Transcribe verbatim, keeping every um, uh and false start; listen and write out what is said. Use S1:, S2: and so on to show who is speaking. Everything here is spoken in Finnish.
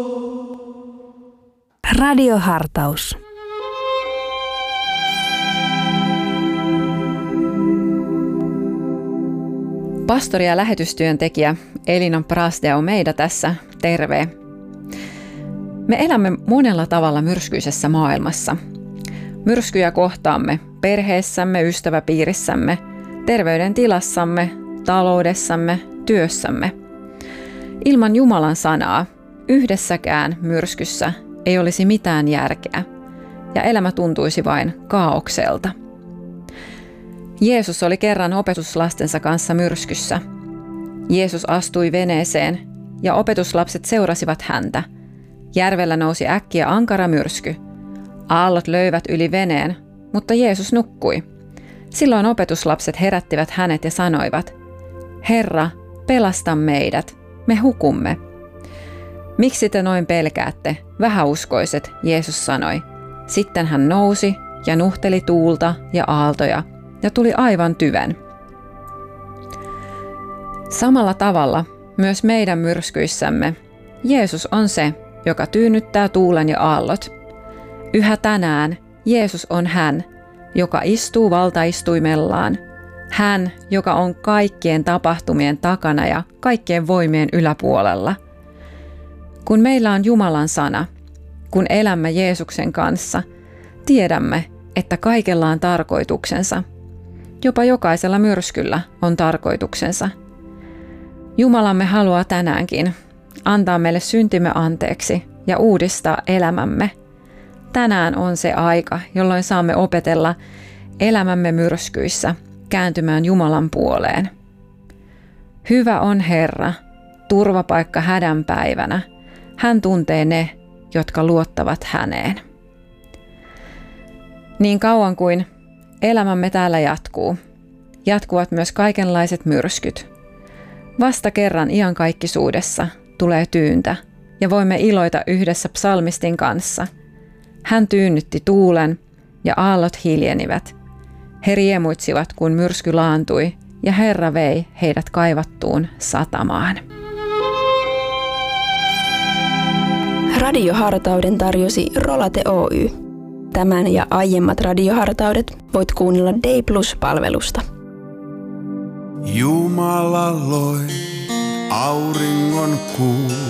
S1: Radiohartaus.
S2: Pastori ja lähetystyöntekijä Elina Brasdeo meitä tässä, terve. Me elämme monella tavalla myrskyisessä maailmassa. Myrskyjä kohtaamme perheessämme, ystäväpiirissämme, terveydentilassamme, taloudessamme, työssämme. Ilman Jumalan sanaa yhdessäkään myrskyssä ei olisi mitään järkeä ja elämä tuntuisi vain kaaokselta. Jeesus oli kerran opetuslastensa kanssa myrskyssä. Jeesus astui veneeseen ja opetuslapset seurasivat häntä. Järvellä nousi äkkiä ankara myrsky. Aallot löivät yli veneen, mutta Jeesus nukkui. Silloin opetuslapset herättivät hänet ja sanoivat, Herra, pelasta meidät, me hukumme. Miksi te noin pelkäätte, vähäuskoiset, Jeesus sanoi. Sitten hän nousi ja nuhteli tuulta ja aaltoja ja tuli aivan tyven. Samalla tavalla myös meidän myrskyissämme Jeesus on se, joka tyynnyttää tuulen ja aallot. Yhä tänään Jeesus on hän, joka istuu valtaistuimellaan. Hän, joka on kaikkien tapahtumien takana ja kaikkien voimien yläpuolella. Kun meillä on Jumalan sana, kun elämme Jeesuksen kanssa, tiedämme, että kaikella on tarkoituksensa. Jopa jokaisella myrskyllä on tarkoituksensa. Jumalamme haluaa tänäänkin antaa meille syntimme anteeksi ja uudistaa elämämme. Tänään on se aika, jolloin saamme opetella elämämme myrskyissä kääntymään Jumalan puoleen. Hyvä on Herra, turvapaikka hädän päivänä. Hän tuntee ne, jotka luottavat häneen. Niin kauan kuin elämämme täällä jatkuu, jatkuvat myös kaikenlaiset myrskyt. Vasta kerran iankaikkisuudessa tulee tyyntä ja voimme iloita yhdessä psalmistin kanssa. Hän tyynnytti tuulen ja aallot hiljenivät. He riemuitsivat, kun myrsky laantui ja Herra vei heidät kaivattuun satamaan.
S1: Radiohartauden tarjosi Rolate Oy. Tämän ja aiemmat radiohartaudet voit kuunnella Day Plus-palvelusta.
S3: Jumala loi auringon, kuun